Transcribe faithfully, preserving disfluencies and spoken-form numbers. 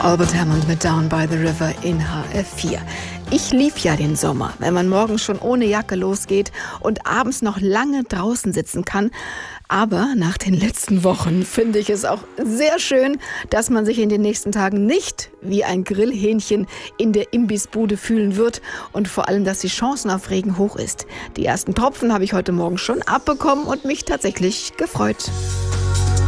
Albert Hammond mit Down by the River in H F vier. Ich lieb ja den Sommer, wenn man morgens schon ohne Jacke losgeht und abends noch lange draußen sitzen kann. Aber nach den letzten Wochen finde ich es auch sehr schön, dass man sich in den nächsten Tagen nicht wie ein Grillhähnchen in der Imbissbude fühlen wird und vor allem, dass die Chancen auf Regen hoch ist. Die ersten Tropfen habe ich heute Morgen schon abbekommen und mich tatsächlich gefreut.